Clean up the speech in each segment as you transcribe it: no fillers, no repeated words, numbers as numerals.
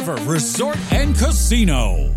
River Resort and Casino.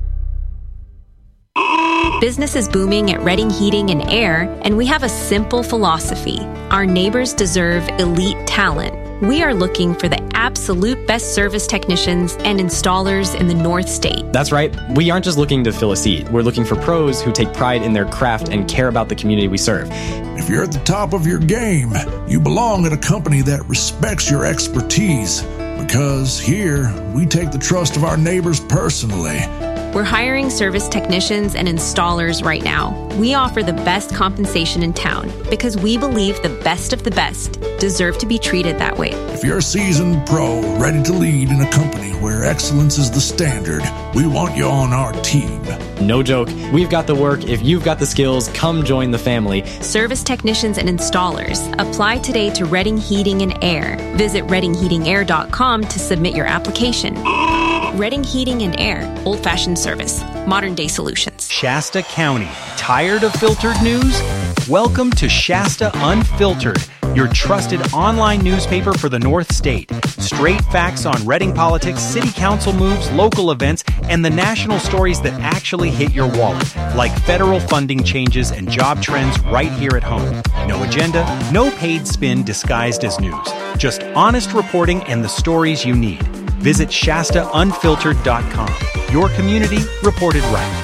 Business is booming at Redding Heating and Air, and we have a simple philosophy. Our neighbors deserve elite talent. We are looking for the absolute best service technicians and installers in the North State. That's right. We aren't just looking to fill a seat. We're looking for pros who take pride in their craft and care about the community we serve. If you're at the top of your game, you belong at a company that respects your expertise. Because here, we take the trust of our neighbors personally. We're hiring service technicians and installers right now. We offer the best compensation in town because we believe the best of the best deserve to be treated that way. If you're a seasoned pro ready to lead in a company where excellence is the standard, we want you on our team. No joke. We've got the work. If you've got the skills, come join the family. Service technicians and installers. Apply today to Redding Heating and Air. Visit reddingheatingair.com to submit your application. Redding Heating and Air. Old-fashioned service. Modern-day solutions. Shasta County. Tired of filtered news? Welcome to Shasta Unfiltered, your trusted online newspaper for the North State. Straight facts on Redding politics, city council moves, local events, and the national stories that actually hit your wallet, like federal funding changes and job trends right here at home. No agenda, no paid spin disguised as news. Just honest reporting and the stories you need. Visit ShastaUnfiltered.com. Your community reported right.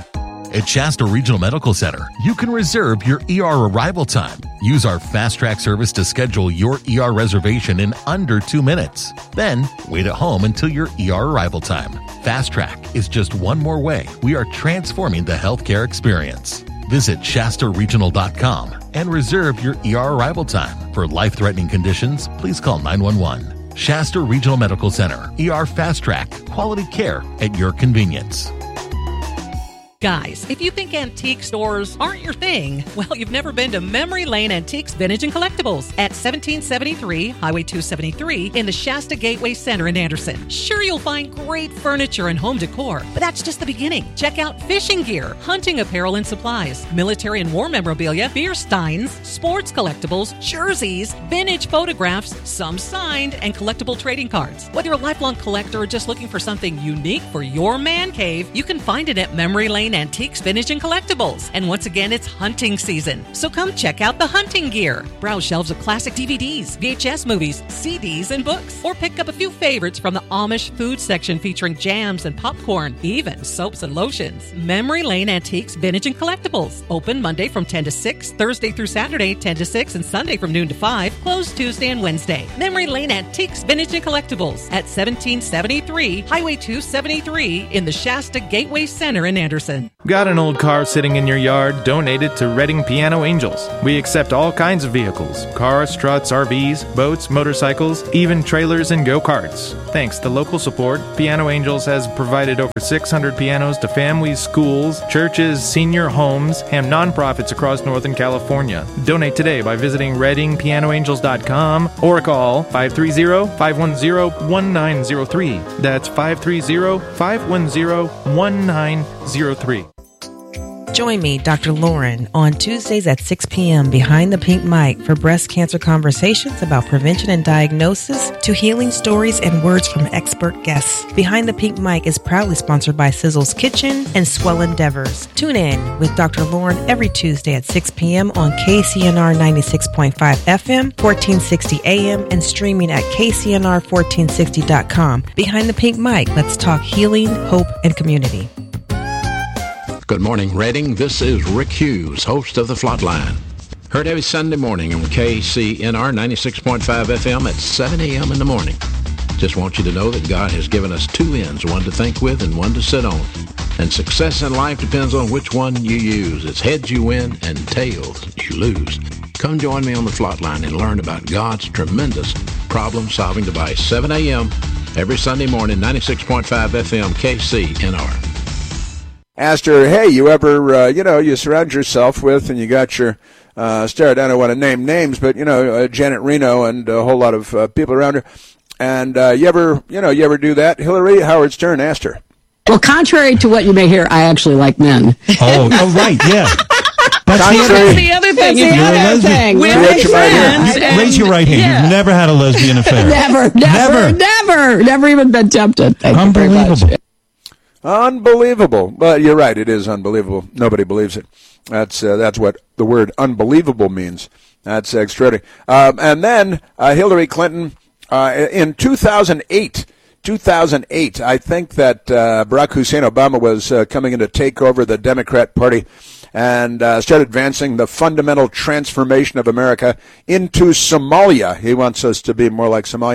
At Shasta Regional Medical Center, you can reserve your ER arrival time. Use our Fast Track service to schedule your ER reservation in under 2 minutes. Then, wait at home until your ER arrival time. Fast Track is just one more way we are transforming the healthcare experience. Visit ShastaRegional.com and reserve your ER arrival time. For life-threatening conditions, please call 911. Shasta Regional Medical Center, ER Fast Track, quality care at your convenience. Guys, if you think antique stores aren't your thing, well, you've never been to Memory Lane Antiques, Vintage, and Collectibles at 1773 Highway 273 in the Shasta Gateway Center in Anderson. Sure, you'll find great furniture and home decor, but that's just the beginning. Check out fishing gear, hunting apparel and supplies, military and war memorabilia, beer steins, sports collectibles, jerseys, vintage photographs, some signed, and collectible trading cards. Whether you're a lifelong collector or just looking for something unique for your man cave, you can find it at Memory Lane Antiques, Vintage, and Collectibles. And once again, it's hunting season. So come check out the hunting gear. Browse shelves of classic DVDs, VHS movies, CDs, and books. Or pick up a few favorites from the Amish food section featuring jams and popcorn, even soaps and lotions. Memory Lane Antiques, Vintage, and Collectibles. Open Monday from 10 to 6, Thursday through Saturday 10 to 6, and Sunday from noon to 5. Closed Tuesday and Wednesday. Memory Lane Antiques, Vintage, and Collectibles at 1773 Highway 273 in the Shasta Gateway Center in Anderson. Got an old car sitting in your yard? Donate it to Redding Piano Angels. We accept all kinds of vehicles: cars, trucks, RVs, boats, motorcycles, even trailers and go-karts. Thanks to local support, Piano Angels has provided over 600 pianos to families, schools, churches, senior homes, and nonprofits across Northern California. Donate today by visiting reddingpianoangels.com or call 530-510-1903. That's 530-510-1903. Join me, Dr. Lauren, on Tuesdays at 6 p.m. behind the pink mic for breast cancer conversations about prevention and diagnosis to healing stories and words from expert guests. Behind the Pink Mic is proudly sponsored by Sizzle's Kitchen and Swell Endeavors. Tune in with Dr. Lauren every Tuesday at 6 p.m. on KCNR 96.5 FM, 1460 AM, and streaming at KCNR1460.com. Behind the Pink Mic, let's talk healing, hope, and community. Good morning, Redding. This is Rick Hughes, host of The Flatline. Heard every Sunday morning on KCNR 96.5 FM at 7 a.m. in the morning. Just want you to know that God has given us two ends, one to think with and one to sit on. And success in life depends on which one you use. It's heads you win and tails you lose. Come join me on The Flatline and learn about God's tremendous problem-solving device. 7 a.m. every Sunday morning, 96.5 FM, KCNR. Asked her, hey, you ever, you surround yourself with, and you got your, I don't want to name names, but, Janet Reno and a whole lot of people around her. And you ever do that? Hillary, Howard Stern asked her. Well, contrary to what you may hear, I actually like men. Oh, right, yeah. That's the other thing. You're a lesbian. We're friends. Raise your right hand. Yeah. You've never had a lesbian affair. Never even been tempted. Thank Unbelievable. you Unbelievable. But you're right. It is unbelievable. Nobody believes it. That's what the word unbelievable means. That's extraordinary. And then Hillary Clinton in 2008, I think that Barack Hussein Obama was coming in to take over the Democrat Party and started advancing the fundamental transformation of America into Somalia. He wants us to be more like Somalia.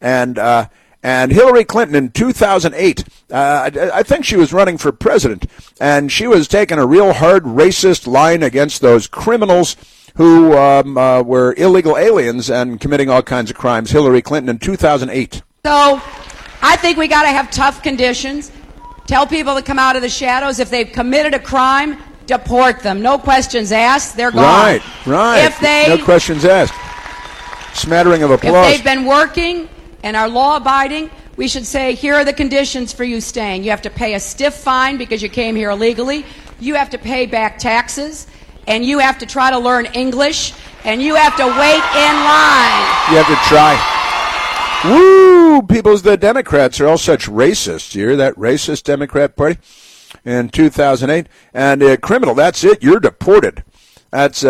And Hillary Clinton in 2008, I think she was running for president, and she was taking a real hard racist line against those criminals who were illegal aliens and committing all kinds of crimes. Hillary Clinton in 2008. So I think we got to have tough conditions. Tell people to come out of the shadows. If they've committed a crime, deport them. No questions asked. They're gone. Right. No questions asked. Smattering of applause. If they've been working and are law-abiding, we should say, here are the conditions for you staying. You have to pay a stiff fine because you came here illegally. You have to pay back taxes. And you have to try to learn English. And you have to wait in line. You have to try. Woo! The Democrats are all such racists. You hear that racist Democrat Party in 2008? And criminal, that's it. You're deported. That's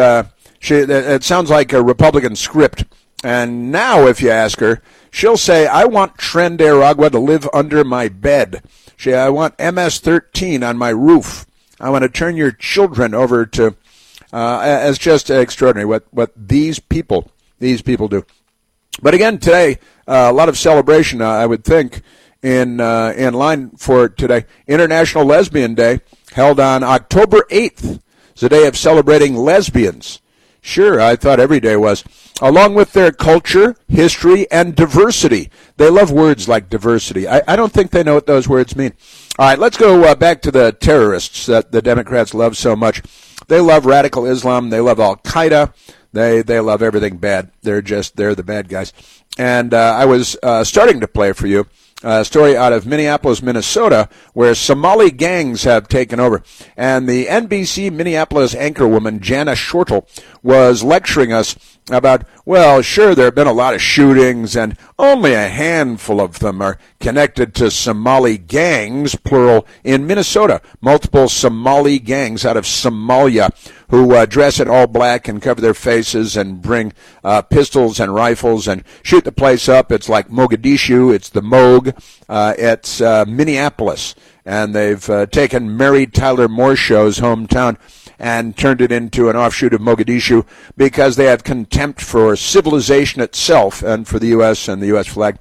it sounds like a Republican script. And now, if you ask her, she'll say, I want Tren de Aragua to live under my bed. I want MS-13 on my roof. I want to turn your children over to... it's just extraordinary what these people do. But again, today, a lot of celebration, I would think, in line for today. International Lesbian Day, held on October 8th. It's a day of celebrating lesbians. Sure, I thought every day was. Along with their culture, history, and diversity. They love words like diversity. I don't think they know what those words mean. All right, let's go back to the terrorists that the Democrats love so much. They love radical Islam. They love Al-Qaeda. They love everything bad. They're the bad guys. And I was starting to play for you a story out of Minneapolis, Minnesota, where Somali gangs have taken over. And the NBC Minneapolis anchorwoman, Jana Shortle, was lecturing us about, well, sure, there have been a lot of shootings, and only a handful of them are connected to Somali gangs, plural, in Minnesota. Multiple Somali gangs out of Somalia who dress in all black and cover their faces and bring pistols and rifles and shoot the place up. It's like Mogadishu. It's the Moog. It's Minneapolis. And they've taken Mary Tyler Moore Show's hometown and turned it into an offshoot of Mogadishu because they have contempt for civilization itself and for the U.S. and the U.S. flag.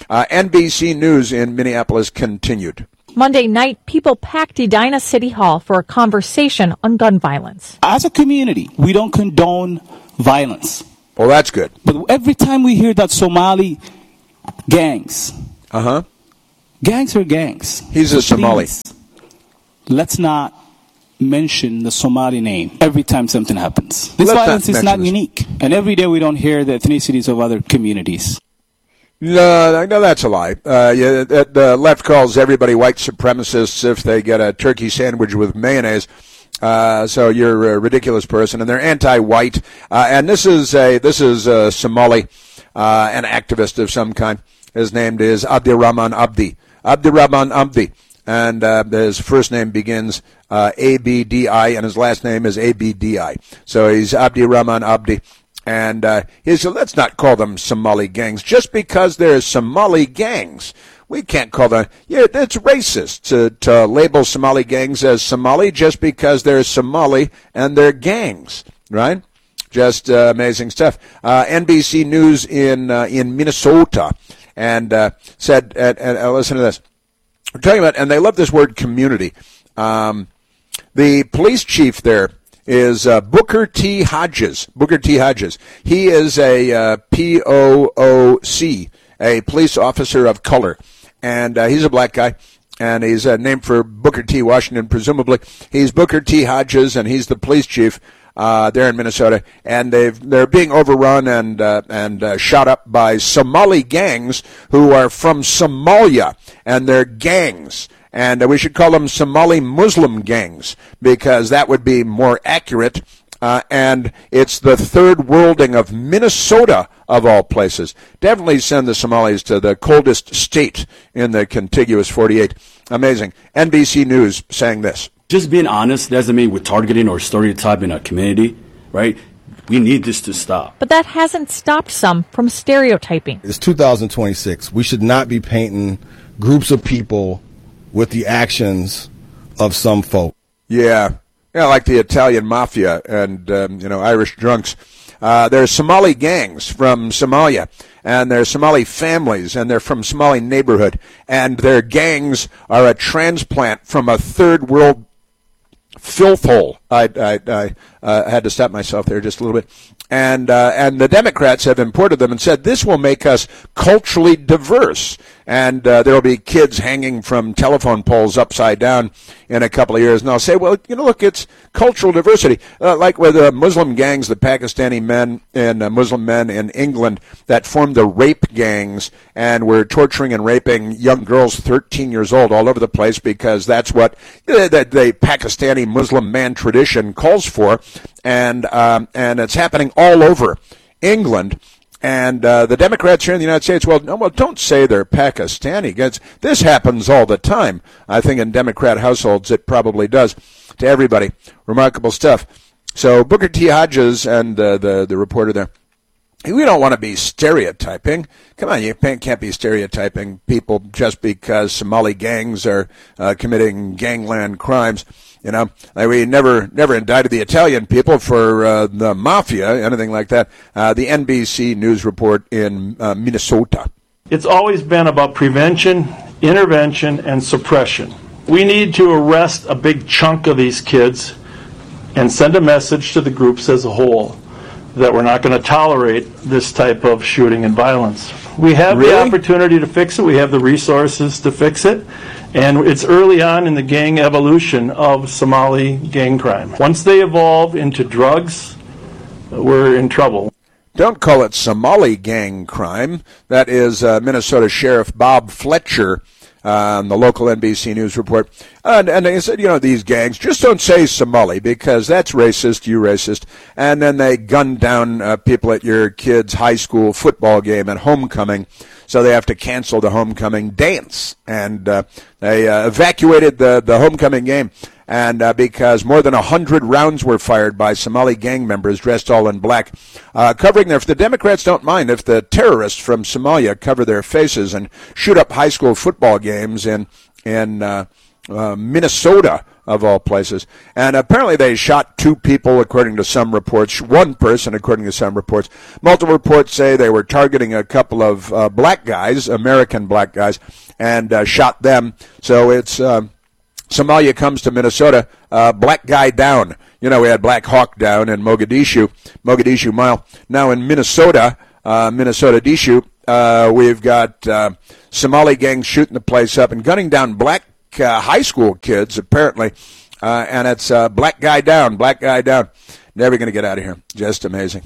NBC News in Minneapolis continued. Monday night, people packed Edina City Hall for a conversation on gun violence. As a community, we don't condone violence. Well, that's good. But every time we hear that Somali gangs, gangs are gangs. He's a Somali. Let's not mention the Somali name every time something happens. This violence is not unique. And every day we don't hear the ethnicities of other communities. No, that's a lie. The left calls everybody white supremacists if they get a turkey sandwich with mayonnaise. So you're a ridiculous person, and they're anti-white. And this is a Somali, an activist of some kind. His name is Abdirahman Abdi. Abdirahman Abdi. And his first name begins A-B-D-I, and his last name is A-B-D-I. So he's Abdirahman Abdi. And he said, let's not call them Somali gangs. Just because there's Somali gangs, we can't call them. Yeah, it's racist to label Somali gangs as Somali just because they're Somali and they're gangs, right? Just amazing stuff. NBC News in Minnesota and said, and listen to this. We're talking about, and they love this word community. The police chief there is Booker T. Hodges. Booker T. Hodges. He is a POOC, a police officer of color. And he's a black guy. And he's named for Booker T. Washington, presumably. He's Booker T. Hodges, and he's the police chief there in Minnesota. And they're being overrun and shot up by Somali gangs who are from Somalia. And they're gangs. And we should call them Somali Muslim gangs because that would be more accurate. and it's the third worlding of Minnesota, of all places. Definitely send the Somalis to the coldest state in the contiguous 48. Amazing. NBC News saying this. Just being honest doesn't mean we're targeting or stereotyping a community, right? We need this to stop. But that hasn't stopped some from stereotyping. It's 2026. We should not be painting groups of people with the actions of some folk. Yeah, like the Italian mafia and, Irish drunks. There's Somali gangs from Somalia, and they're Somali families, and they're from Somali neighborhood, and their gangs are a transplant from a third world filth hole. I had to stop myself there just a little bit. And the Democrats have imported them and said this will make us culturally diverse. And there will be kids hanging from telephone poles upside down in a couple of years. And I'll say, well, look, it's cultural diversity. Like with Muslim gangs, the Pakistani men and Muslim men in England that formed the rape gangs and were torturing and raping young girls 13 years old all over the place because that's what the Pakistani Muslim man tradition calls for. And it's happening all over England. And the Democrats here in the United States, well, don't say they're Pakistani. This happens all the time. I think in Democrat households it probably does to everybody. Remarkable stuff. So Booker T. Hodges and the reporter there, we don't want to be stereotyping. Come on, you can't be stereotyping people just because Somali gangs are committing gangland crimes. Like we never indicted the Italian people for the mafia, anything like that. The NBC News report in Minnesota. It's always been about prevention, intervention, and suppression. We need to arrest a big chunk of these kids and send a message to the groups as a whole that we're not going to tolerate this type of shooting and violence. We have the opportunity to fix it. We have the resources to fix it. And it's early on in the gang evolution of Somali gang crime. Once they evolve into drugs, we're in trouble. Don't call it Somali gang crime. That is Minnesota Sheriff Bob Fletcher, the local NBC News report. And they said, these gangs, just don't say Somali because that's racist, you racist. And then they gunned down people at your kid's high school football game at homecoming. So they have to cancel the homecoming dance. And they evacuated the homecoming game. And because more than 100 rounds were fired by Somali gang members dressed all in black, covering their, the Democrats don't mind if the terrorists from Somalia cover their faces and shoot up high school football games in Minnesota, of all places. And apparently they shot 2 people, according to some reports, 1 person, according to some reports. Multiple reports say they were targeting a couple of black guys, American black guys, and shot them. So it's Somalia comes to Minnesota, black guy down. We had Black Hawk down in Mogadishu Mile. Now in Minnesota, Dishu, we've got Somali gangs shooting the place up and gunning down black high school kids, apparently, and it's black guy down. Never going to get out of here. Just amazing.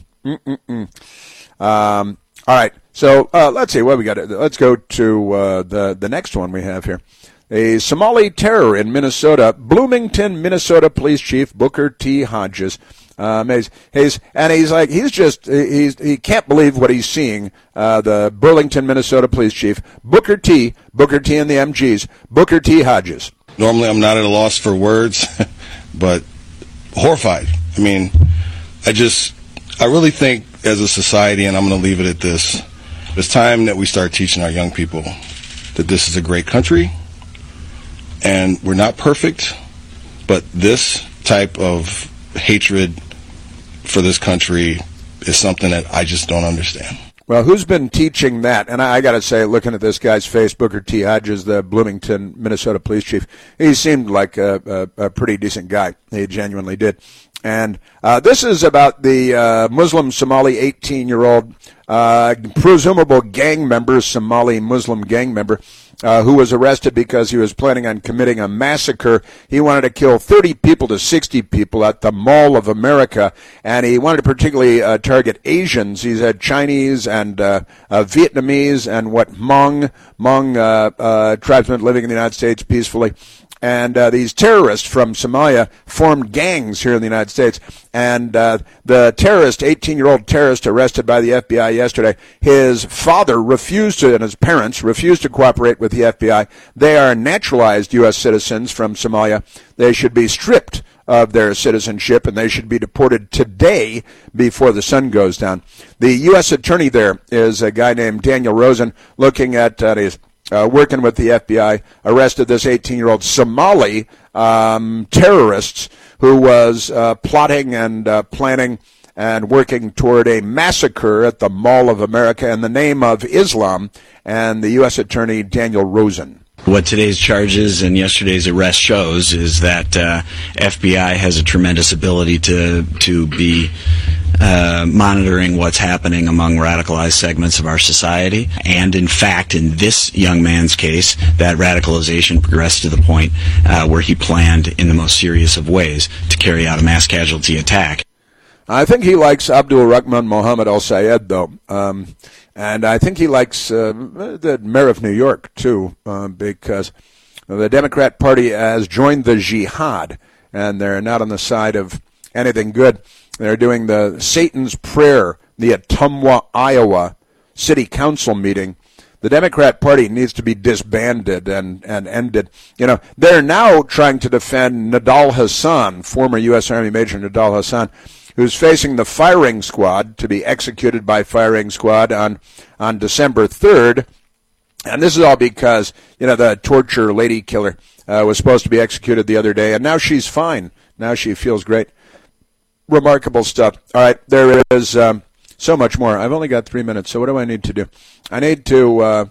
All right, so let's see what we got. Let's go to the next one we have here. A Somali terror in Minnesota. Bloomington, Minnesota Police Chief Booker T. Hodges. He's he can't believe what he's seeing. The Burlington, Minnesota Police Chief Booker T. and the MGs. Booker T. Hodges. Normally, I'm not at a loss for words, but horrified. I mean, I really think as a society, and I'm going to leave it at this. It's time that we start teaching our young people that this is a great country, and we're not perfect, but this type of hatred for this country is something that I just don't understand. Well, who's been teaching that? And I got to say, looking at this guy's face, Booker T. Hodges, the Bloomington, Minnesota police chief, he seemed like a pretty decent guy. He genuinely did. And this is about the Muslim Somali 18-year-old presumable gang member, Somali Muslim gang member, who was arrested because he was planning on committing a massacre. He wanted to kill 30 people to 60 people at the Mall of America, and he wanted to particularly target Asians. He's had Chinese and Vietnamese and Hmong tribesmen living in the United States peacefully. And these terrorists from Somalia formed gangs here in the United States, And the terrorist, 18-year-old terrorist arrested by the FBI yesterday, his father refused to, and his parents refused to cooperate with the FBI. They are naturalized U.S. citizens from Somalia. They should be stripped of their citizenship, and they should be deported today before the sun goes down. The U.S. attorney there is a guy named Daniel Rosen, looking at his working with the FBI, arrested this 18-year-old Somali terrorist who was plotting and planning and working toward a massacre at the Mall of America in the name of Islam, and the U.S. Attorney Daniel Rosen. What today's charges and yesterday's arrest shows is that FBI has a tremendous ability to be monitoring what's happening among radicalized segments of our society. And in fact, in this young man's case, that radicalization progressed to the point where he planned in the most serious of ways to carry out a mass casualty attack. I think he likes Abdul Rahman Mohammed al-Sayed, though. And I think he likes the mayor of New York, too, because the Democrat Party has joined the jihad, and they're not on the side of anything good. They're doing the Satan's Prayer, the Ottumwa, Iowa City Council meeting. The Democrat Party needs to be disbanded and ended. You know, they're now trying to defend Nidal Hasan, former U.S. Army Major Nidal Hasan, who's facing the firing squad to be executed by firing squad on December 3rd. And this is all because, you know, the torture lady killer was supposed to be executed the other day, and now she's fine. Now she feels great. Remarkable stuff. All right, there is so much more. I've only got 3 minutes, so what do I need to do? I need to,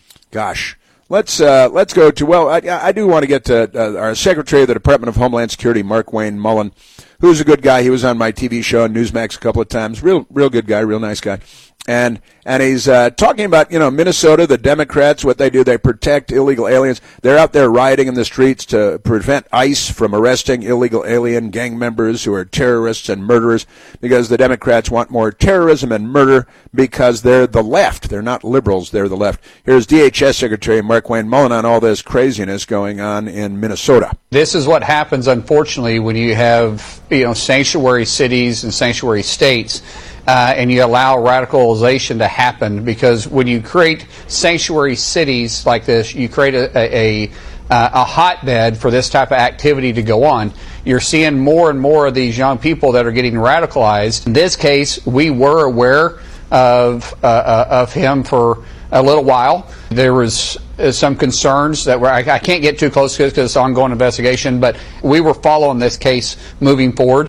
let's go to, well, I do want to get to our Secretary of the Department of Homeland Security, Mark Wayne Mullen, who's a good guy. He was on my TV show on Newsmax a couple of times. Real good guy, real nice guy. And he's talking about, you know, Minnesota, the Democrats, what they do. They protect illegal aliens. They're out there rioting in the streets to prevent ICE from arresting illegal alien gang members who are terrorists and murderers, because the Democrats want more terrorism and murder because they're the left. They're not liberals. They're the left. Here's DHS Secretary Mark Wayne Mullen on all this craziness going on in Minnesota. This is what happens, unfortunately, when you have, you know, sanctuary cities and sanctuary states. And you allow radicalization to happen, because when you create sanctuary cities like this, you create a hotbed for this type of activity to go on. You're seeing more and more of these young people that are getting radicalized. In this case, we were aware of him for a little while. There was some concerns that were, I can't get too close to it because it's an ongoing investigation, but we were following this case moving forward.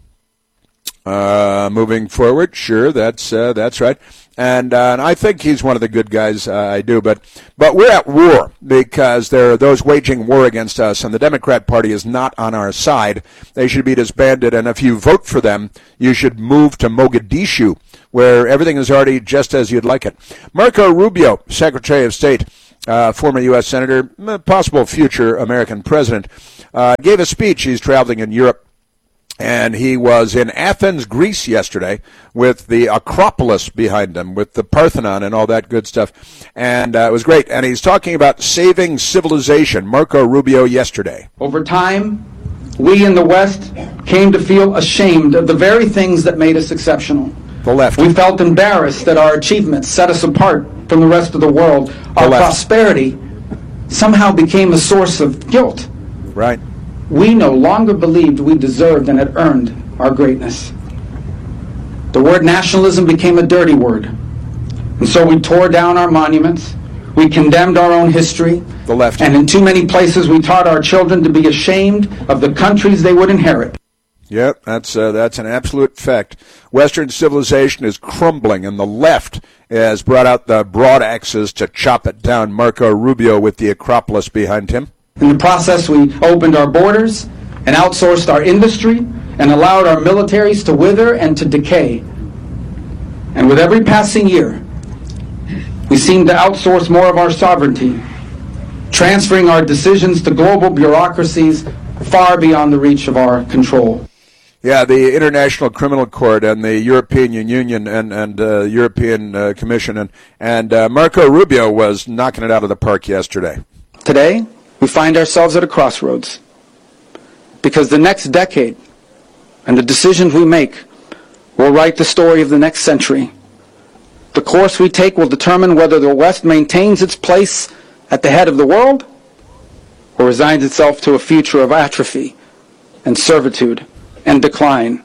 Moving forward, sure, that's right, and I think he's one of the good guys. I do, but we're at war because there are those waging war against us, and the Democrat Party is not on our side. They should be disbanded, and if you vote for them, you should move to Mogadishu, where everything is already just as you'd like it. Marco Rubio, Secretary of State, former U.S. Senator, possible future American president, gave a speech. He's traveling in Europe. And he was in Athens, Greece yesterday with the Acropolis behind him, with the Parthenon and all that good stuff. And it was great. And he's talking about saving civilization. Marco Rubio yesterday. Over time, we in the West came to feel ashamed of the very things that made us exceptional. The left. We felt embarrassed that our achievements set us apart from the rest of the world. Our prosperity somehow became a source of guilt. Right. We no longer believed we deserved and had earned our greatness. The word nationalism became a dirty word. And so we tore down our monuments. We condemned our own history. The left. And in too many places we taught our children to be ashamed of the countries they would inherit. Yep, that's an absolute fact. Western civilization is crumbling, and the left has brought out the broad axes to chop it down. Marco Rubio with the Acropolis behind him. In the process, we opened our borders and outsourced our industry and allowed our militaries to wither and to decay. And with every passing year, we seem to outsource more of our sovereignty, transferring our decisions to global bureaucracies far beyond the reach of our control. Yeah, the International Criminal Court and the European Union and European Commission and Marco Rubio was knocking it out of the park yesterday. Today, we find ourselves at a crossroads, because the next decade and the decisions we make will write the story of the next century. The course we take will determine whether the West maintains its place at the head of the world or resigns itself to a future of atrophy and servitude and decline.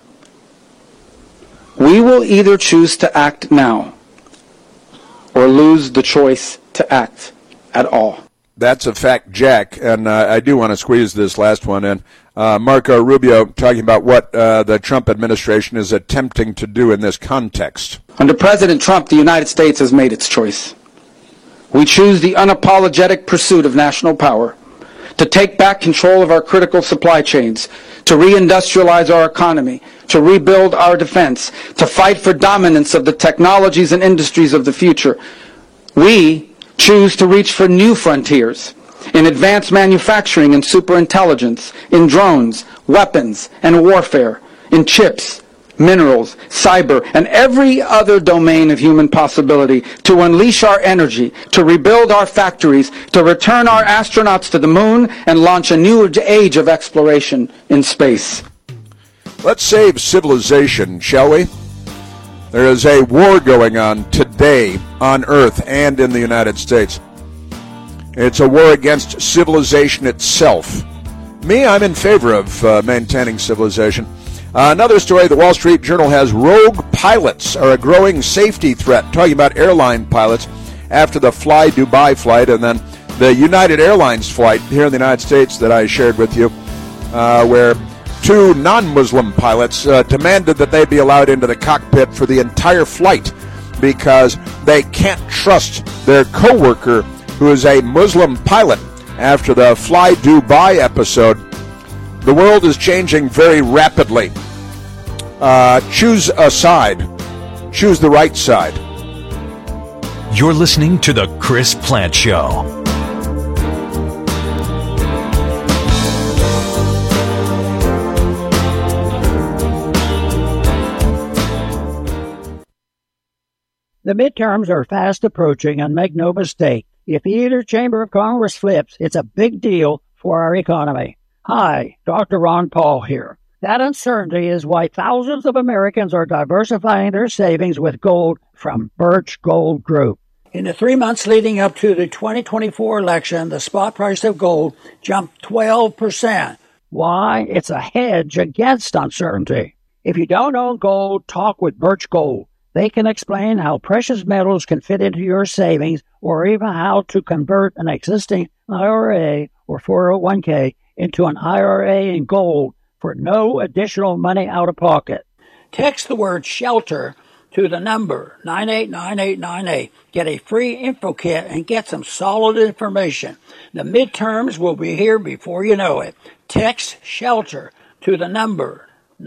We will either choose to act now or lose the choice to act at all. That's a fact, Jack, and I do want to squeeze this last one in. Marco Rubio talking about what the Trump administration is attempting to do in this context. Under President Trump, the United States has made its choice. We choose the unapologetic pursuit of national power, to take back control of our critical supply chains, to reindustrialize our economy, to rebuild our defense, to fight for dominance of the technologies and industries of the future. We choose to reach for new frontiers in advanced manufacturing and superintelligence, in drones, weapons, and warfare, in chips, minerals, cyber, and every other domain of human possibility, to unleash our energy, to rebuild our factories, to return our astronauts to the moon, and launch a new age of exploration in space. Let's save civilization, shall we? There is a war going on today on Earth and in the United States. It's a war against civilization itself. Me, I'm in favor of maintaining civilization. Another story, the Wall Street Journal has rogue pilots are a growing safety threat, talking about airline pilots after the Fly Dubai flight and then the United Airlines flight here in the United States that I shared with you, where two non-Muslim pilots demanded that they be allowed into the cockpit for the entire flight because they can't trust their co-worker who is a Muslim pilot after the Fly Dubai episode. The world is changing very rapidly. Choose a side. Choose the right side. You're listening to The Chris Plante Show. The midterms are fast approaching, and make no mistake, if either chamber of Congress flips, it's a big deal for our economy. Hi, Dr. Ron Paul here. That uncertainty is why thousands of Americans are diversifying their savings with gold from Birch Gold Group. In the 3 months leading up to the 2024 election, the spot price of gold jumped 12%. Why? It's a hedge against uncertainty. If you don't own gold, talk with Birch Gold. They can explain how precious metals can fit into your savings or even how to convert an existing IRA or 401k into an IRA in gold for no additional money out of pocket. Text the word SHELTER to the number 989898. Get a free info kit and get some solid information. The midterms will be here before you know it. Text SHELTER to the number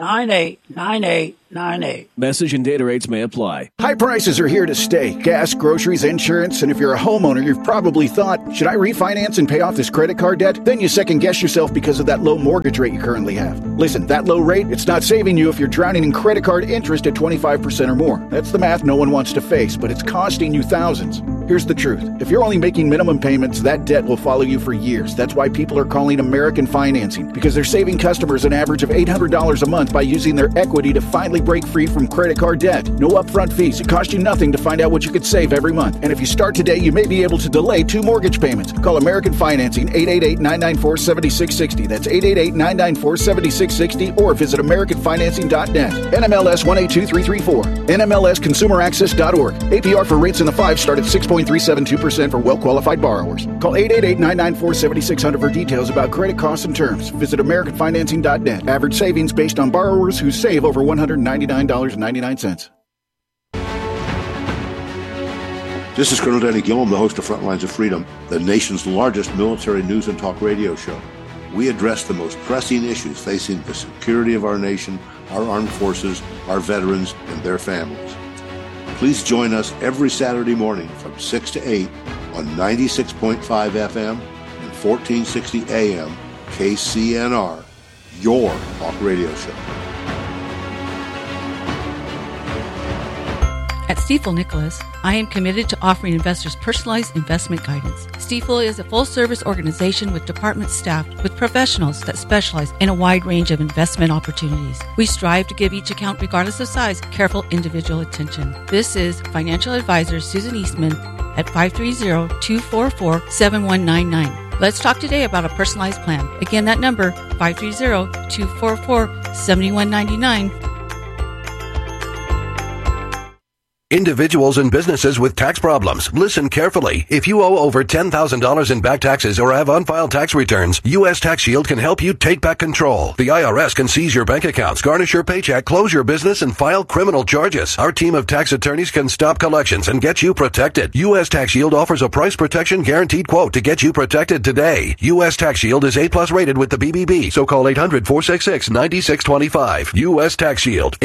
989898. Message and data rates may apply. High prices are here to stay. Gas, groceries, insurance, and if you're a homeowner, you've probably thought, should I refinance and pay off this credit card debt? Then you second guess yourself because of that low mortgage rate you currently have. Listen, that low rate, it's not saving you if you're drowning in credit card interest at 25% or more. That's the math no one wants to face, but it's costing you thousands. Here's the truth. If you're only making minimum payments, that debt will follow you for years. That's why people are calling American Financing, because they're saving customers an average of $800 a month by using their equity to finally break free from credit card debt. No upfront fees. It costs you nothing to find out what you could save every month. And if you start today, you may be able to delay 2 mortgage payments. Call American Financing, 888-994-7660. That's 888-994-7660, or visit AmericanFinancing.net. NMLS 182334. NMLSConsumerAccess.org. APR for rates in the 5 start at 6.372% for well-qualified borrowers. Call 888-994-7600 for details about credit costs and terms. Visit AmericanFinancing.net. Average savings based on borrowers who save over $199.99. This is Colonel Danny Gillum, the host of Frontlines of Freedom, the nation's largest military news and talk radio show. We address the most pressing issues facing the security of our nation, our armed forces, our veterans, and their families. Please join us every Saturday morning from 6 to 8 on 96.5 FM and 1460 AM KCNR, your talk radio show. At Stifel Nicholas, I am committed to offering investors personalized investment guidance. Stifel is a full-service organization with departments staffed with professionals that specialize in a wide range of investment opportunities. We strive to give each account, regardless of size, careful individual attention. This is financial advisor Susan Eastman at 530-244-7199. Let's talk today about a personalized plan. Again, that number, 530-244-7199. Individuals and businesses with tax problems, listen carefully. If you owe over $10,000 in back taxes or have unfiled tax returns, U.S. Tax Shield can help you take back control. The IRS can seize your bank accounts, garnish your paycheck, close your business, and file criminal charges. Our team of tax attorneys can stop collections and get you protected. U.S. Tax Shield offers a price protection guaranteed quote to get you protected today. U.S. Tax Shield is A+ rated with the BBB, so call 800-466-9625. U.S. Tax Shield,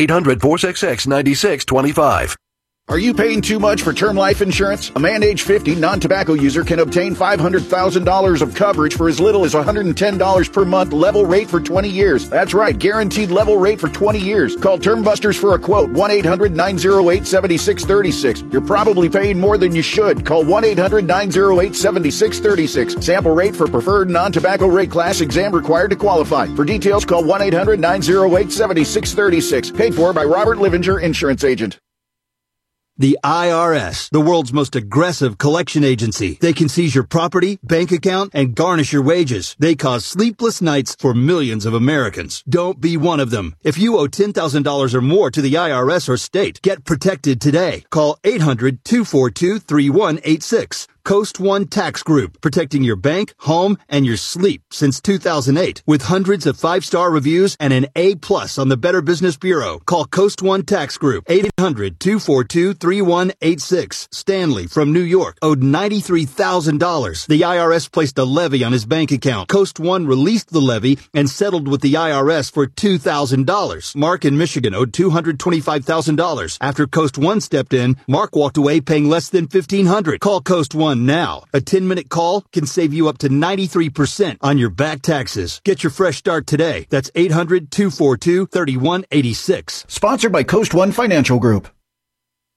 800-466-9625. Are you paying too much for term life insurance? A man age 50 non-tobacco user can obtain $500,000 of coverage for as little as $110 per month, level rate for 20 years. That's right, guaranteed level rate for 20 years. Call Term Busters for a quote, 1-800-908-7636. You're probably paying more than you should. Call 1-800-908-7636. Sample rate for preferred non-tobacco rate class, exam required to qualify. For details, call 1-800-908-7636. Paid for by Robert Livinger, Insurance Agent. The IRS, the world's most aggressive collection agency. They can seize your property, bank account, and garnish your wages. They cause sleepless nights for millions of Americans. Don't be one of them. If you owe $10,000 or more to the IRS or state, get protected today. Call 800-242-3186. Coast One Tax Group, protecting your bank, home, and your sleep since 2008. With hundreds of 5-star reviews and an A+ on the Better Business Bureau. Call Coast One Tax Group, 800-242-3186. Stanley from New York owed $93,000. The IRS placed a levy on his bank account. Coast One released the levy and settled with the IRS for $2,000. Mark in Michigan owed $225,000. After Coast One stepped in, Mark walked away paying less than $1,500. Call Coast One now. A 10-minute call can save you up to 93% on your back taxes. Get your fresh start today. That's 800-242-3186. Sponsored by Coast One Financial Group.